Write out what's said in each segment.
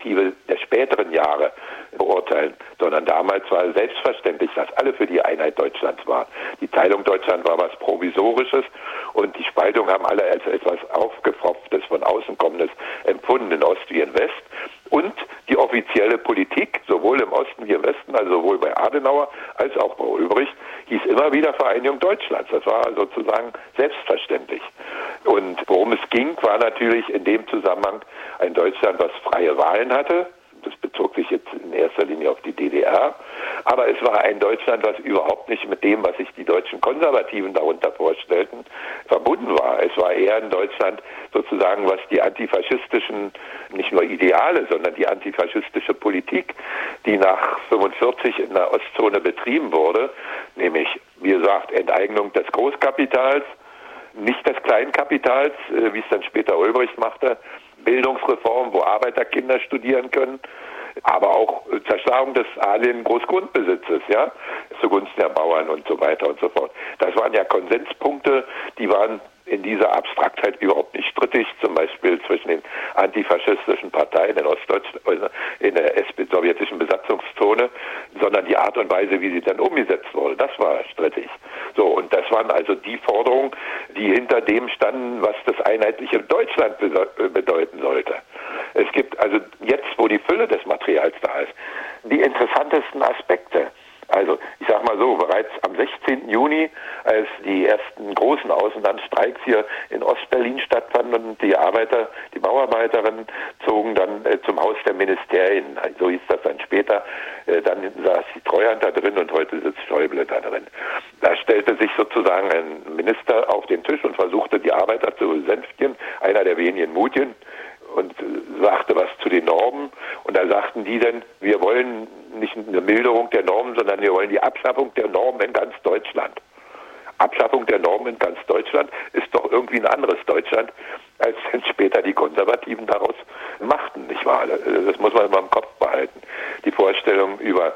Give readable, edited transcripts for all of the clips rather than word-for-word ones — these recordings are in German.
Perspektive der späteren Jahre beurteilen, sondern damals war selbstverständlich, dass alle für die Einheit Deutschlands waren. Die Teilung Deutschland war was Provisorisches und die Spaltung haben alle als etwas Aufgepfropftes, von außen kommendes empfunden, in Ost wie in West. Und die offizielle Politik, sowohl im Osten wie im Westen, also sowohl bei Adenauer als auch bei Ulbricht, hieß immer wieder Vereinigung Deutschlands. Das war sozusagen selbstverständlich. Und worum es ging, war natürlich in dem Zusammenhang ein Deutschland, was freie Wahlen hatte. Das bezog sich jetzt in erster Linie auf die DDR. Aber es war ein Deutschland, was überhaupt nicht mit dem, was sich die deutschen Konservativen darunter vorstellten, verbunden war. Es war eher ein Deutschland sozusagen, was die antifaschistischen, nicht nur Ideale, sondern die antifaschistische Politik, die nach 45 in der Ostzone betrieben wurde, nämlich, wie gesagt, Enteignung des Großkapitals, nicht des Kleinkapitals, wie es dann später Ulbricht machte, Bildungsreform, wo Arbeiterkinder studieren können, aber auch Zerschlagung des adligen Großgrundbesitzes, ja, zugunsten der Bauern und so weiter und so fort. Das waren ja Konsenspunkte, die waren in dieser Abstraktheit überhaupt nicht strittig, zum Beispiel zwischen den antifaschistischen Parteien in Ostdeutschland, in der sowjetischen Besatzungszone, sondern die Art und Weise, wie sie dann umgesetzt wurde, das war strittig. So, und das waren also die Forderungen, die hinter dem standen, was das einheitliche Deutschland bedeuten sollte. Es gibt also jetzt, wo die Fülle des Materials da ist, die interessantesten Aspekte. Also ich sag mal so, bereits am 16. Juni, als die ersten großen Außenlandstreiks hier in Ostberlin stattfanden und die Bauarbeiterinnen zogen dann zum Haus der Ministerien, so hieß das dann später, dann saß die Treuhand da drin und heute sitzt Schäuble da drin. Da stellte sich sozusagen ein Minister auf den Tisch und versuchte die Arbeiter zu besänftigen, einer der wenigen Mutigen, und sagte was zu den Normen. Und da sagten die dann, wir wollen nicht eine Milderung der Normen, sondern wir wollen die Abschaffung der Normen in ganz Deutschland. Abschaffung der Normen in ganz Deutschland ist doch irgendwie ein anderes Deutschland, als dann später die Konservativen daraus machten, nicht wahr? Das muss man immer im Kopf behalten. Die Vorstellung über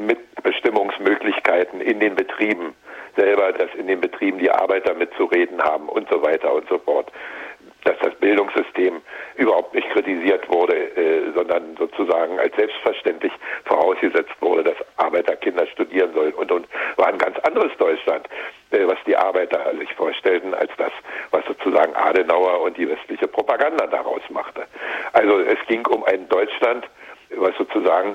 Mitbestimmungsmöglichkeiten in den Betrieben selber, dass in den Betrieben die Arbeiter mitzureden haben und so weiter und so fort. Dass das Bildungssystem überhaupt nicht kritisiert wurde, sondern sozusagen als selbstverständlich vorausgesetzt wurde, dass Arbeiterkinder studieren sollen und war ein ganz anderes Deutschland, was die Arbeiter sich vorstellten, als das, was sozusagen Adenauer und die westliche Propaganda daraus machte. Also es ging um ein Deutschland, was sozusagen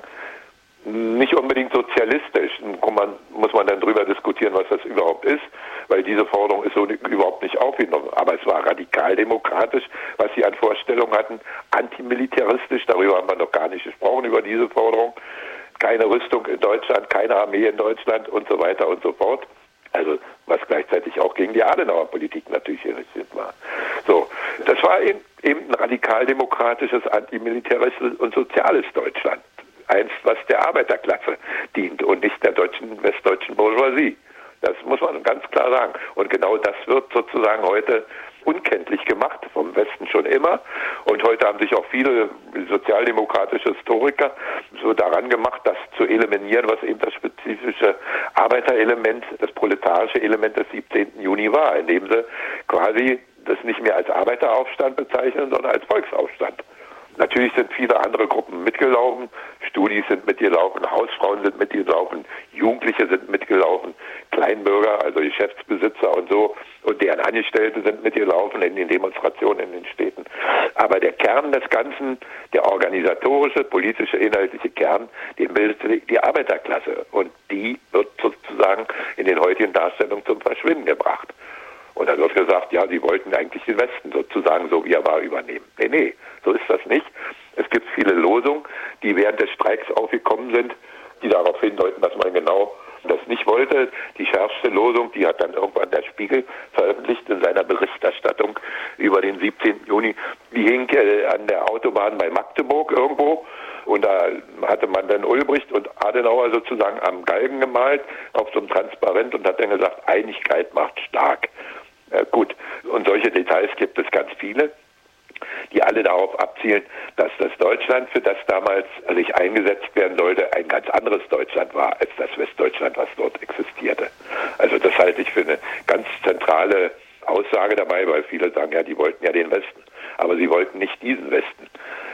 nicht unbedingt sozialistisch, muss man dann drüber diskutieren, was das überhaupt ist, weil diese Forderung ist so überhaupt nicht aufgenommen. Aber es war radikaldemokratisch, was sie an Vorstellungen hatten, antimilitaristisch, darüber haben wir noch gar nicht gesprochen, über diese Forderung. Keine Rüstung in Deutschland, keine Armee in Deutschland und so weiter und so fort. Also was gleichzeitig auch gegen die Adenauer-Politik natürlich gerichtet war. So, das war eben ein radikaldemokratisches, antimilitaristisches und soziales Deutschland. Eins, was der Arbeiterklasse dient und nicht der westdeutschen Bourgeoisie. Das muss man ganz klar sagen. Und genau das wird sozusagen heute unkenntlich gemacht, vom Westen schon immer. Und heute haben sich auch viele sozialdemokratische Historiker so daran gemacht, das zu eliminieren, was eben das spezifische Arbeiterelement, das proletarische Element des 17. Juni war, indem sie quasi das nicht mehr als Arbeiteraufstand bezeichnen, sondern als Volksaufstand. Natürlich sind viele andere Gruppen mitgelaufen, Studis sind mitgelaufen, Hausfrauen sind mitgelaufen, Jugendliche sind mitgelaufen, Kleinbürger, also Geschäftsbesitzer und so, und deren Angestellte sind mitgelaufen in den Demonstrationen in den Städten. Aber der Kern des Ganzen, der organisatorische, politische, inhaltliche Kern, den bildet die Arbeiterklasse. Und die wird sozusagen in den heutigen Darstellungen zum Verschwinden gebracht. Und dann wird gesagt, ja, sie wollten eigentlich den Westen sozusagen so wie er war übernehmen. Nee, so ist das nicht. Es gibt viele Losungen, die während des Streiks aufgekommen sind, die darauf hindeuten, dass man genau das nicht wollte. Die schärfste Losung, die hat dann irgendwann der Spiegel veröffentlicht in seiner Berichterstattung über den 17. Juni. Die hing an der Autobahn bei Magdeburg irgendwo. Und da hatte man dann Ulbricht und Adenauer sozusagen am Galgen gemalt auf so einem Transparent und hat dann gesagt, Einigkeit macht stark. Gut, und solche Details gibt es ganz viele, die alle darauf abzielen, dass das Deutschland, für das damals sich eingesetzt werden sollte, ein ganz anderes Deutschland war, als das Westdeutschland, was dort existierte. Also das halte ich für eine ganz zentrale Aussage dabei, weil viele sagen, ja, die wollten ja den Westen, aber sie wollten nicht diesen Westen.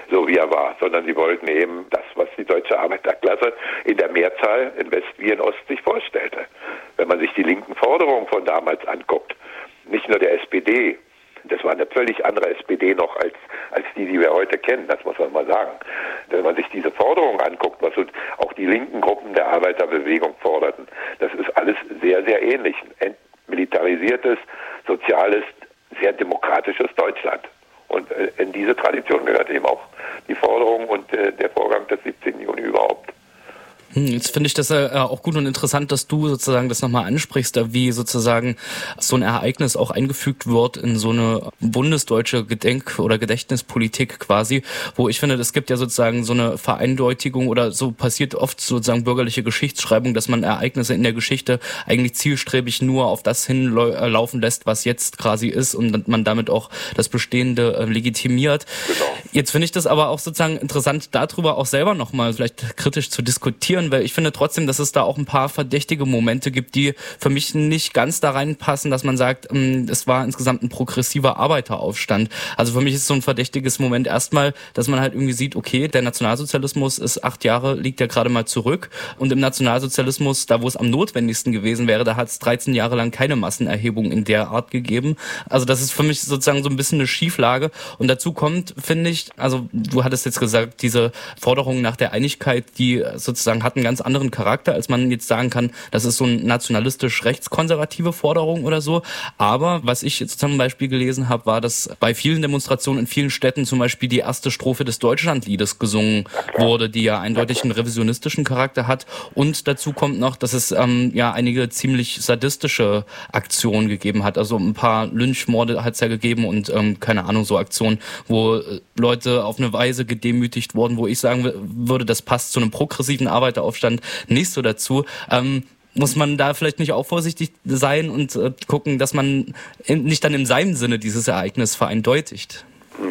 so wie er war, sondern sie wollten eben das, was die deutsche Arbeiterklasse in der Mehrzahl in West wie in Ost sich vorstellte. Wenn man sich die linken Forderungen von damals anguckt, nicht nur der SPD, das war eine völlig andere SPD noch als die wir heute kennen, das muss man mal sagen. Wenn man sich diese Forderungen anguckt, was auch die linken Gruppen der Arbeiterbewegung forderten, das ist alles sehr, sehr ähnlich. Ein entmilitarisiertes, soziales, sehr demokratisches Deutschland. Und in diese Tradition gehört eben auch die Forderung und der Vorgang des 17. Juni überhaupt. Jetzt finde ich das auch gut und interessant, dass du sozusagen das nochmal ansprichst, wie sozusagen so ein Ereignis auch eingefügt wird in so eine bundesdeutsche oder Gedächtnispolitik quasi, wo ich finde, es gibt ja sozusagen so eine Vereindeutigung oder so passiert oft sozusagen bürgerliche Geschichtsschreibung, dass man Ereignisse in der Geschichte eigentlich zielstrebig nur auf das hinlaufen lässt, was jetzt quasi ist und man damit auch das Bestehende legitimiert. Genau. Jetzt finde ich das aber auch sozusagen interessant, darüber auch selber nochmal vielleicht kritisch zu diskutieren, weil ich finde trotzdem, dass es da auch ein paar verdächtige Momente gibt, die für mich nicht ganz da reinpassen, dass man sagt, es war insgesamt ein progressiver Arbeiteraufstand. Also für mich ist so ein verdächtiges Moment erstmal, dass man halt irgendwie sieht, okay, der Nationalsozialismus ist 8 Jahre, liegt ja gerade mal zurück und im Nationalsozialismus, da wo es am notwendigsten gewesen wäre, da hat es 13 Jahre lang keine Massenerhebung in der Art gegeben. Also das ist für mich sozusagen so ein bisschen eine Schieflage und dazu kommt, finde ich, also du hattest jetzt gesagt, diese Forderung nach der Einigkeit, die sozusagen hat einen ganz anderen Charakter, als man jetzt sagen kann, das ist so eine nationalistisch-rechtskonservative Forderung oder so. Aber was ich jetzt zum Beispiel gelesen habe, war, dass bei vielen Demonstrationen in vielen Städten zum Beispiel die erste Strophe des Deutschlandliedes gesungen wurde, die ja eindeutig einen revisionistischen Charakter hat. Und dazu kommt noch, dass es einige ziemlich sadistische Aktionen gegeben hat. Also ein paar Lynchmorde hat es ja gegeben und keine Ahnung, so Aktionen, wo Leute auf eine Weise gedemütigt wurden, wo ich sagen würde, das passt zu einem progressiven Arbeiteraufstand nicht so dazu. Muss man da vielleicht nicht auch vorsichtig sein und gucken, dass man nicht dann in seinem Sinne dieses Ereignis vereindeutigt?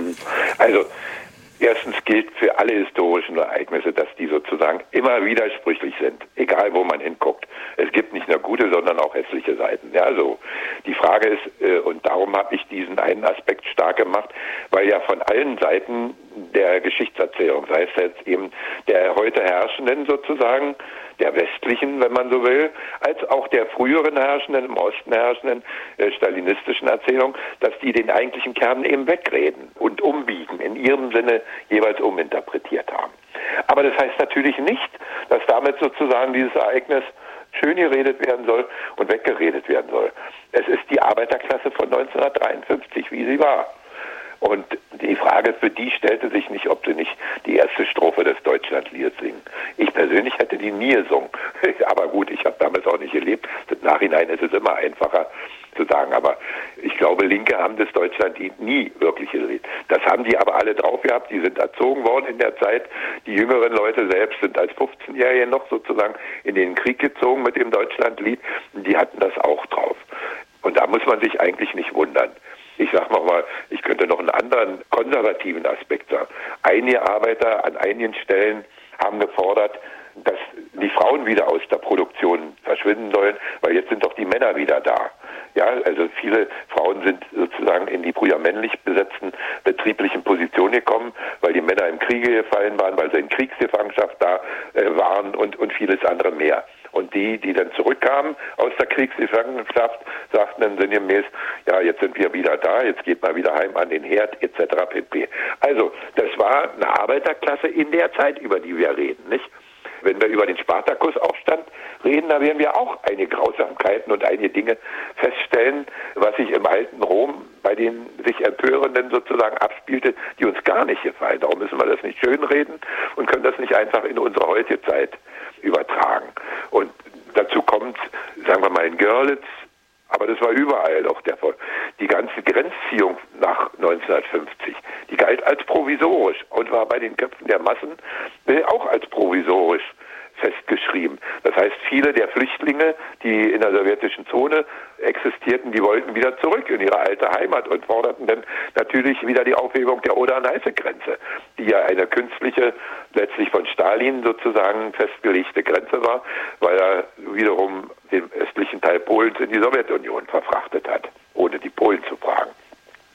Also erstens gilt für alle historischen Ereignisse, dass die sozusagen immer widersprüchlich sind, egal wo man hinguckt. Es gibt nicht nur gute, sondern auch hässliche Seiten. Ja, so. Die Frage ist, und darum habe ich diesen einen Aspekt stark gemacht, weil ja von allen Seiten der Geschichtserzählung, sei es jetzt eben der heute Herrschenden sozusagen, der westlichen, wenn man so will, als auch der früheren Herrschenden, im Osten herrschenden stalinistischen Erzählung, dass die den eigentlichen Kern eben wegreden und umbiegen, in ihrem Sinne jeweils uminterpretiert haben. Aber das heißt natürlich nicht, dass damit sozusagen dieses Ereignis schön geredet werden soll und weggeredet werden soll. Es ist die Arbeiterklasse von 1953, wie sie war. Und die Frage für die stellte sich nicht, ob sie nicht die erste Strophe des Deutschlandliedes singen. Ich persönlich hätte die nie gesungen. Aber gut, ich habe damals auch nicht gelebt. Im Nachhinein ist es immer einfacher zu sagen. Aber ich glaube, Linke haben das Deutschlandlied nie wirklich gelebt. Das haben die aber alle drauf gehabt. Die sind erzogen worden in der Zeit. Die jüngeren Leute selbst sind als 15-Jährige noch sozusagen in den Krieg gezogen mit dem Deutschlandlied. Die hatten das auch drauf. Und da muss man sich eigentlich nicht wundern. Ich sage nochmal, ich könnte noch einen anderen konservativen Aspekt sagen. Einige Arbeiter an einigen Stellen haben gefordert, dass die Frauen wieder aus der Produktion verschwinden sollen, weil jetzt sind doch die Männer wieder da. Ja, also viele Frauen sind sozusagen in die früher männlich besetzten betrieblichen Positionen gekommen, weil die Männer im Kriege gefallen waren, weil sie in Kriegsgefangenschaft da waren und vieles andere mehr. Und die dann zurückkamen aus der Kriegsgefangenschaft, sagten dann sinngemäß, ja, jetzt sind wir wieder da, jetzt geht mal wieder heim an den Herd, etc. pp. Also, das war eine Arbeiterklasse in der Zeit, über die wir reden, nicht? Wenn wir über den Spartakusaufstand reden, da werden wir auch einige Grausamkeiten und einige Dinge feststellen, was sich im alten Rom bei den sich Empörenden sozusagen abspielte, die uns gar nicht gefallen. Darum müssen wir das nicht schönreden und können das nicht einfach in unsere heutige Zeit übertragen. Und dazu kommt, sagen wir mal, in Görlitz, aber das war überall doch der Fall. Die ganze Grenzziehung nach 1950, die galt als provisorisch und war bei den Köpfen der Massen auch als provisorisch festgeschrieben. Das heißt, viele der Flüchtlinge, die in der sowjetischen Zone existierten, die wollten wieder zurück in ihre alte Heimat und forderten dann natürlich wieder die Aufhebung der Oder-Neiße-Grenze, die ja eine künstliche, letztlich von Stalin sozusagen festgelegte Grenze war, weil er wiederum den östlichen Teil Polens in die Sowjetunion verfrachtet hat, ohne die Polen zu fragen.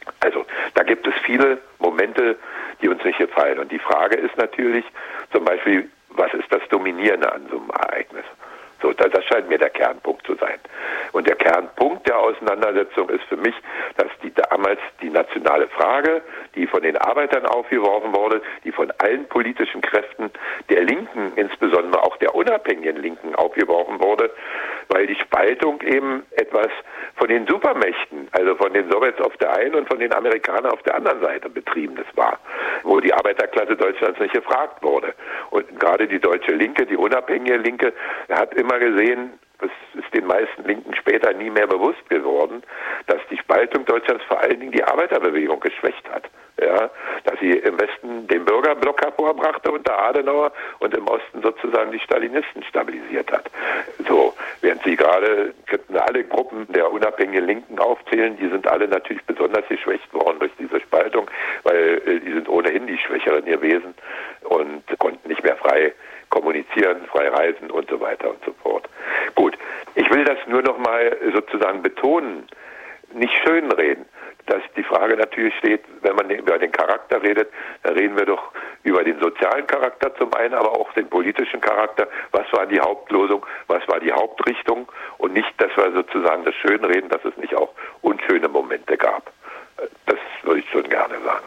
Also da gibt es viele Momente, die uns nicht gefallen. Und die Frage ist natürlich zum Beispiel, was ist das Dominierende an so einem Ereignis? So, das scheint mir der Kernpunkt zu sein. Und der Kernpunkt der Auseinandersetzung ist für mich, dass damals die nationale Frage, die von den Arbeitern aufgeworfen wurde, die von allen politischen Kräften der Linken, insbesondere auch der unabhängigen Linken, aufgeworfen wurde, weil die Spaltung eben etwas von den Supermächten, also von den Sowjets auf der einen und von den Amerikanern auf der anderen Seite betriebenes war, wo die Arbeiterklasse Deutschlands nicht gefragt wurde. Und gerade die deutsche Linke, die unabhängige Linke, hat immer gesehen, das ist den meisten Linken später nie mehr bewusst geworden, dass die Spaltung Deutschlands vor allen Dingen die Arbeiterbewegung geschwächt hat. Ja, dass sie im Westen den Bürgerblock hervorbrachte unter Adenauer und im Osten sozusagen die Stalinisten stabilisiert hat. So, während sie gerade, könnten alle Gruppen der unabhängigen Linken aufzählen, die sind alle natürlich besonders geschwächt worden durch diese Spaltung, weil die sind ohnehin die Schwächeren gewesen und konnten nicht mehr frei kommunizieren, frei reisen und so weiter und so fort. Gut, ich will das nur noch mal sozusagen betonen, nicht schönreden, dass die Frage natürlich steht, wenn man über den Charakter redet, dann reden wir doch über den sozialen Charakter zum einen, aber auch den politischen Charakter. Was war die Hauptlosung, was war die Hauptrichtung und nicht, dass wir sozusagen das schönreden, dass es nicht auch unschöne Momente gab. Das würde ich schon gerne sagen.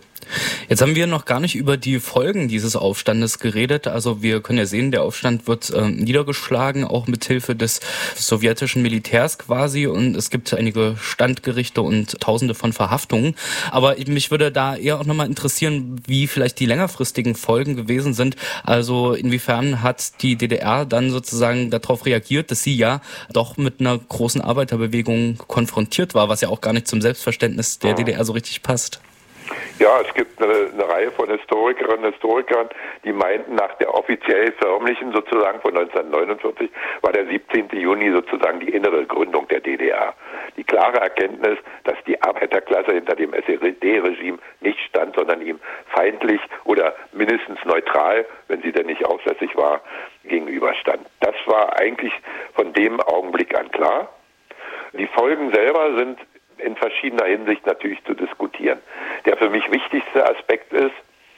Jetzt haben wir noch gar nicht über die Folgen dieses Aufstandes geredet. Also wir können ja sehen, der Aufstand wird niedergeschlagen, auch mit Hilfe des sowjetischen Militärs quasi. Und es gibt einige Standgerichte und Tausende von Verhaftungen. Aber mich würde da eher auch nochmal interessieren, wie vielleicht die längerfristigen Folgen gewesen sind. Also inwiefern hat die DDR dann sozusagen darauf reagiert, dass sie ja doch mit einer großen Arbeiterbewegung konfrontiert war, was ja auch gar nicht zum Selbstverständnis der DDR so richtig passt. Ja, es gibt eine Reihe von Historikerinnen und Historikern, die meinten, nach der offiziell förmlichen sozusagen von 1949 war der 17. Juni sozusagen die innere Gründung der DDR. Die klare Erkenntnis, dass die Arbeiterklasse hinter dem SED-Regime nicht stand, sondern ihm feindlich oder mindestens neutral, wenn sie denn nicht aussässig war, gegenüberstand. Das war eigentlich von dem Augenblick an klar. Die Folgen selber sind in verschiedener Hinsicht natürlich zu diskutieren. Der für mich wichtigste Aspekt ist,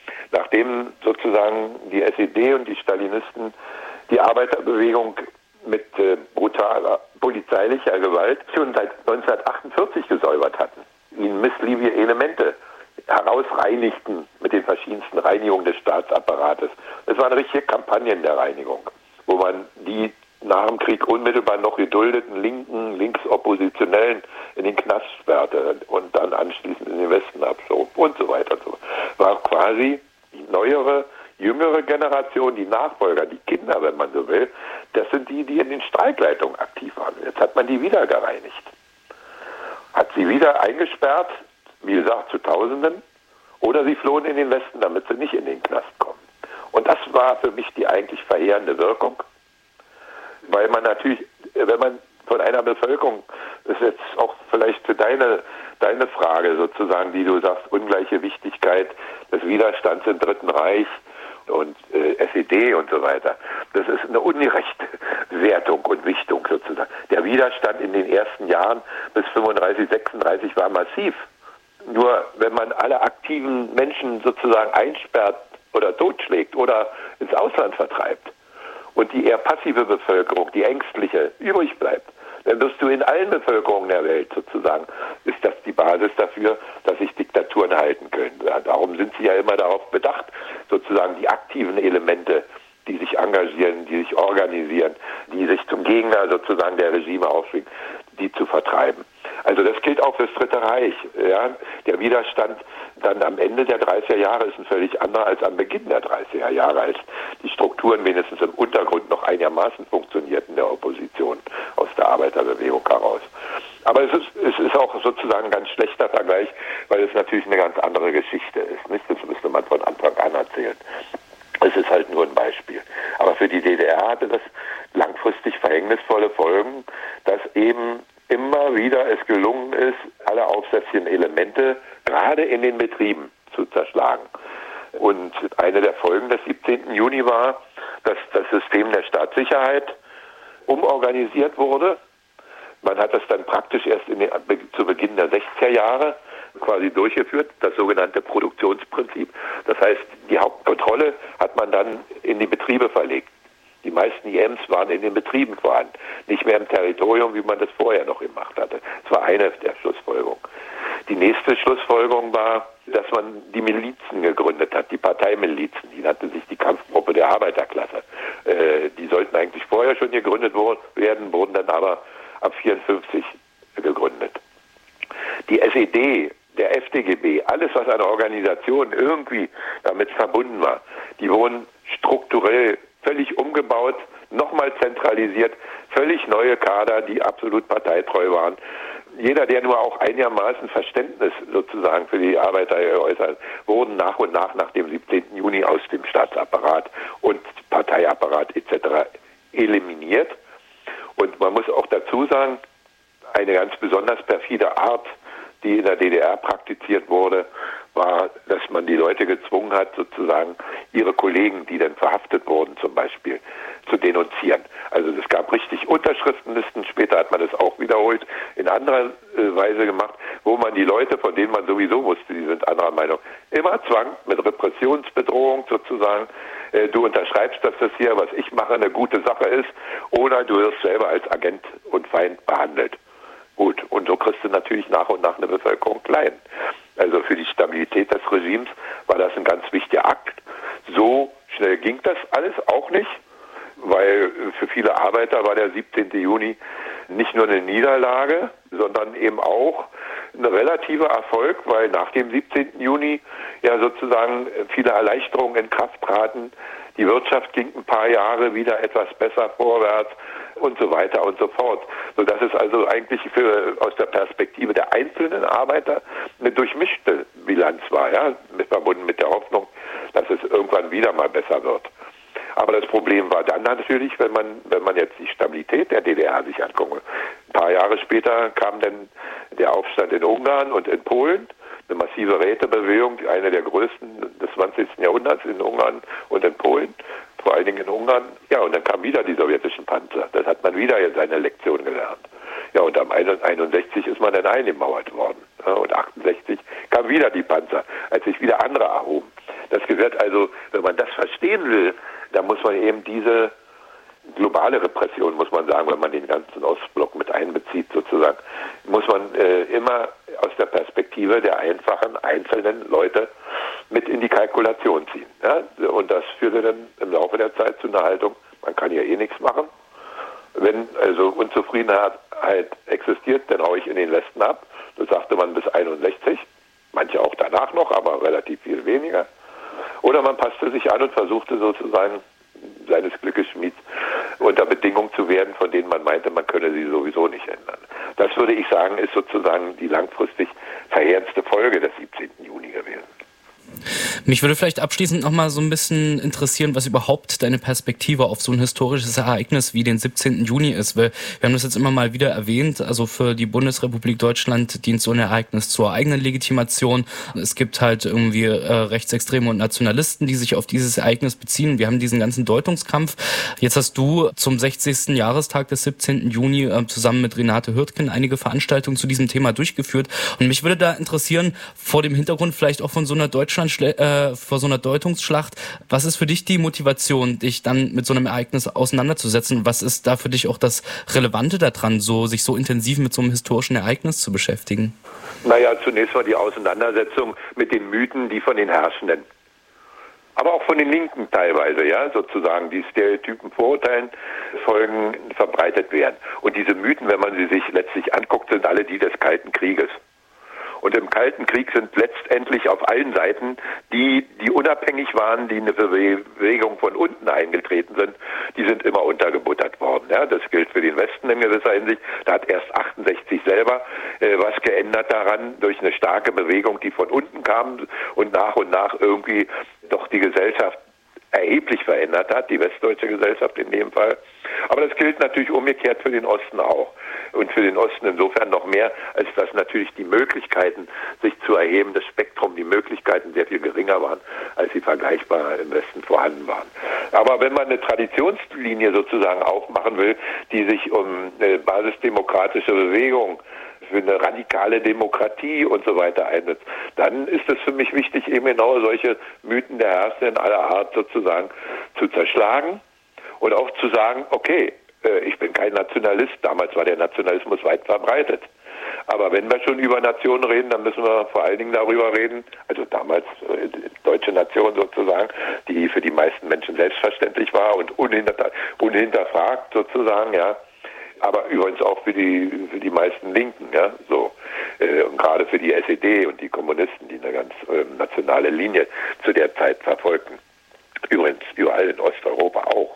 nachdem sozusagen die SED und die Stalinisten die Arbeiterbewegung mit brutaler polizeilicher Gewalt schon seit 1948 gesäubert hatten, ihnen missliebige Elemente herausreinigten mit den verschiedensten Reinigungen des Staatsapparates. Es waren richtige Kampagnen der Reinigung, wo man die nach dem Krieg unmittelbar noch geduldeten Linksoppositionellen in den Knast sperrte und dann anschließend in den Westen abschob und so weiter. War quasi die neuere, jüngere Generation, die Nachfolger, die Kinder, wenn man so will, das sind die in den Streikleitungen aktiv waren. Jetzt hat man die wieder gereinigt. Hat sie wieder eingesperrt, wie gesagt, zu Tausenden, oder sie flohen in den Westen, damit sie nicht in den Knast kommen. Und das war für mich die eigentlich verheerende Wirkung. Weil man natürlich, wenn man von einer Bevölkerung, das ist jetzt auch vielleicht für deine Frage sozusagen, die du sagst, ungleiche Wichtigkeit des Widerstands im Dritten Reich und SED und so weiter. Das ist eine ungerechte Wertung und Wichtung sozusagen. Der Widerstand in den ersten Jahren bis 35, 36 war massiv. Nur wenn man alle aktiven Menschen sozusagen einsperrt oder totschlägt oder ins Ausland vertreibt, und die eher passive Bevölkerung, die ängstliche, übrig bleibt, dann wirst du in allen Bevölkerungen der Welt sozusagen, ist das die Basis dafür, dass sich Diktaturen halten können. Darum sind sie ja immer darauf bedacht, sozusagen die aktiven Elemente, die sich engagieren, die sich organisieren, die sich zum Gegner sozusagen der Regime aufschwingen, die zu vertreiben. Also das gilt auch fürs Dritte Reich. Ja? Der Widerstand dann am Ende der 30er Jahre ist ein völlig anderer als am Beginn der 30er Jahre, als die Strukturen wenigstens im Untergrund noch einigermaßen funktionierten der Opposition aus der Arbeiterbewegung heraus. Aber es ist auch sozusagen ein ganz schlechter Vergleich, weil es natürlich eine ganz andere Geschichte ist. Nicht? Das müsste man von Anfang an erzählen. Es ist halt nur ein Beispiel. Aber für die DDR hatte das langfristig verhängnisvolle Folgen, dass eben immer wieder es gelungen ist, alle aufsässigen Elemente gerade in den Betrieben zu zerschlagen. Und eine der Folgen des 17. Juni war, dass das System der Staatssicherheit umorganisiert wurde. Man hat das dann praktisch erst zu Beginn der 60er Jahre quasi durchgeführt, das sogenannte Produktionsprinzip. Das heißt, die Hauptkontrolle hat man dann in die Betriebe verlegt. Die meisten IMs waren in den Betrieben vorhanden, nicht mehr im Territorium, wie man das vorher noch gemacht hatte. Das war eine der Schlussfolgerungen. Die nächste Schlussfolgerung war, dass man die Milizen gegründet hat, die Parteimilizen. Die nannte sich die Kampfgruppe der Arbeiterklasse. Die sollten eigentlich vorher schon gegründet werden, wurden dann aber ab 1954 gegründet. Die SED, der FDGB, alles was an Organisation irgendwie damit verbunden war, die wurden strukturell völlig umgebaut, nochmal zentralisiert, völlig neue Kader, die absolut parteitreu waren. Jeder, der nur auch einigermaßen Verständnis sozusagen für die Arbeiter geäußert hat, wurden nach und nach dem 17. Juni aus dem Staatsapparat und Parteiapparat etc. eliminiert. Und man muss auch dazu sagen, eine ganz besonders perfide Art, die in der DDR praktiziert wurde, war, dass man die Leute gezwungen hat, sozusagen ihre Kollegen, die dann verhaftet wurden zum Beispiel, zu denunzieren. Also es gab richtig Unterschriftenlisten, später hat man das auch wiederholt, in anderer Weise gemacht, wo man die Leute, von denen man sowieso wusste, die sind anderer Meinung, immer zwang, mit Repressionsbedrohung sozusagen, du unterschreibst, dass das hier, was ich mache, eine gute Sache ist, oder du wirst selber als Agent und Feind behandelt. Gut, und so kriegst du natürlich nach und nach eine Bevölkerung klein. Also für die Stabilität des Regimes war das ein ganz wichtiger Akt. So schnell ging das alles auch nicht, weil für viele Arbeiter war der 17. Juni nicht nur eine Niederlage, sondern eben auch ein relativer Erfolg, weil nach dem 17. Juni ja sozusagen viele Erleichterungen in Kraft traten. Die Wirtschaft ging ein paar Jahre wieder etwas besser vorwärts und so weiter und so fort. Sodass es also eigentlich aus der Perspektive der einzelnen Arbeiter eine durchmischte Bilanz war, ja, verbunden mit der Hoffnung, dass es irgendwann wieder mal besser wird. Aber das Problem war dann natürlich, wenn man jetzt die Stabilität der DDR sich anguckt. Ein paar Jahre später kam dann der Aufstand in Ungarn und in Polen, eine massive Rätebewegung, eine der größten des 20. Jahrhunderts in Ungarn und in Polen, vor allen Dingen in Ungarn. Ja, und dann kamen wieder die sowjetischen Panzer. Das hat man wieder seine Lektion gelernt. Ja, und am 61 ist man dann eingemauert worden. Ja, und 68 kamen wieder die Panzer, als sich wieder andere erhoben. Das gehört also, wenn man das verstehen will, dann muss man eben diese globale Repression, muss man sagen, wenn man den ganzen Ostblock mit einbezieht sozusagen, muss man immer aus der Perspektive der einfachen, einzelnen Leute mit in die Kalkulation ziehen. Ja? Und das führte dann im Laufe der Zeit zu einer Haltung, man kann ja eh nichts machen. Wenn also Unzufriedenheit existiert, dann haue ich in den Westen ab. Das sagte man bis 61, manche auch danach noch, aber relativ viel weniger. Oder man passte sich an und versuchte sozusagen seines Glückes Schmieds unter Bedingungen zu werden, von denen man meinte, man könne sie sowieso nicht ändern. Das würde ich sagen, ist sozusagen die langfristig verheerendste Folge des 17. Juni gewesen. Mich würde vielleicht abschließend noch mal so ein bisschen interessieren, was überhaupt deine Perspektive auf so ein historisches Ereignis wie den 17. Juni ist. Weil wir haben das jetzt immer mal wieder erwähnt, also für die Bundesrepublik Deutschland dient so ein Ereignis zur eigenen Legitimation. Es gibt halt irgendwie Rechtsextreme und Nationalisten, die sich auf dieses Ereignis beziehen. Wir haben diesen ganzen Deutungskampf. Jetzt hast du zum 60. Jahrestag des 17. Juni zusammen mit Renate Hürtgen einige Veranstaltungen zu diesem Thema durchgeführt. Und mich würde da interessieren, vor dem Hintergrund vielleicht auch von so einer vor so einer Deutungsschlacht. Was ist für dich die Motivation, dich dann mit so einem Ereignis auseinanderzusetzen? Was ist da für dich auch das Relevante daran, sich so intensiv mit so einem historischen Ereignis zu beschäftigen? Naja, zunächst mal die Auseinandersetzung mit den Mythen, die von den Herrschenden, aber auch von den Linken teilweise, ja, sozusagen, die Stereotypen, Vorurteilen folgen, verbreitet werden. Und diese Mythen, wenn man sie sich letztlich anguckt, sind alle die des Kalten Krieges. Und im Kalten Krieg sind letztendlich auf allen Seiten die unabhängig waren, die eine Bewegung von unten eingetreten sind, die sind immer untergebuttert worden. Ja, das gilt für den Westen in gewisser Hinsicht. Da hat erst 68 selber was geändert daran, durch eine starke Bewegung, die von unten kam und nach irgendwie doch die Gesellschaft erheblich verändert hat, die westdeutsche Gesellschaft in dem Fall. Aber das gilt natürlich umgekehrt für den Osten auch. Und für den Osten insofern noch mehr, als dass natürlich die Möglichkeiten, sich zu erheben, das Spektrum, die Möglichkeiten sehr viel geringer waren, als sie vergleichbar im Westen vorhanden waren. Aber wenn man eine Traditionslinie sozusagen aufmachen will, die sich um eine basisdemokratische Bewegung für eine radikale Demokratie und so weiter einsetzt, dann ist es für mich wichtig, eben genau solche Mythen der Herrscher aller Art sozusagen zu zerschlagen und auch zu sagen, okay, ich bin kein Nationalist, damals war der Nationalismus weit verbreitet. Aber wenn wir schon über Nationen reden, dann müssen wir vor allen Dingen darüber reden, also damals deutsche Nation sozusagen, die für die meisten Menschen selbstverständlich war und unhinterfragt sozusagen, ja. Aber übrigens auch für die meisten Linken, ja, so. Und gerade für die SED und die Kommunisten, die eine ganz nationale Linie zu der Zeit verfolgten. Übrigens überall in Osteuropa auch,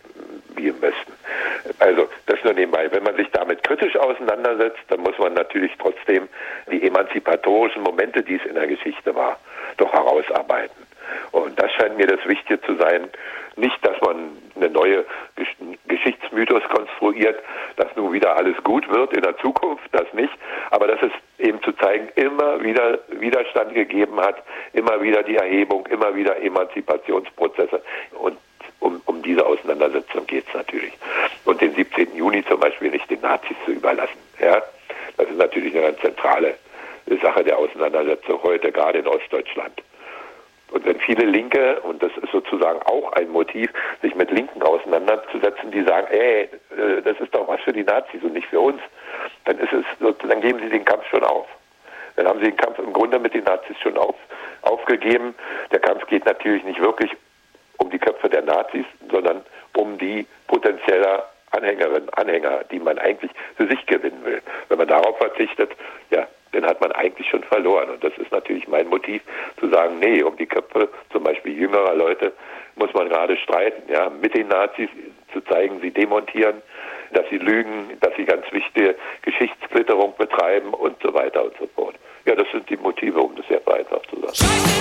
wie im Westen. Also das nur nebenbei. Wenn man sich damit kritisch auseinandersetzt, dann muss man natürlich trotzdem die emanzipatorischen Momente, die es in der Geschichte war, doch herausarbeiten. Und das scheint mir das Wichtige zu sein. Nicht, dass man eine neue Geschichtsmythos konstruiert, dass nun wieder alles gut wird in der Zukunft, das nicht. Aber dass es eben zu zeigen, immer wieder Widerstand gegeben hat, immer wieder die Erhebung, immer wieder Emanzipationsprozesse. Und um diese Auseinandersetzung geht es natürlich. Und den 17. Juni zum Beispiel nicht den Nazis zu überlassen. Ja? Das ist natürlich eine ganz zentrale Sache der Auseinandersetzung heute, gerade in Ostdeutschland. Und wenn viele Linke, und das ist sozusagen auch ein Motiv, sich mit Linken auseinanderzusetzen, die sagen, das ist doch was für die Nazis und nicht für uns, dann geben sie den Kampf schon auf. Dann haben sie den Kampf im Grunde mit den Nazis schon aufgegeben. Der Kampf geht natürlich nicht wirklich um die Köpfe der Nazis, sondern um die potenzielle Anhängerinnen, Anhänger, die man eigentlich für sich gewinnen will. Wenn man darauf verzichtet, ja, dann hat man eigentlich schon verloren. Und das ist natürlich mein Motiv, zu sagen, nee, um die Köpfe zum Beispiel jüngerer Leute muss man gerade streiten, ja, mit den Nazis zu zeigen, sie demontieren, dass sie lügen, dass sie ganz wichtige Geschichtssplitterung betreiben und so weiter und so fort. Ja, das sind die Motive, um das sehr einfach zu sagen.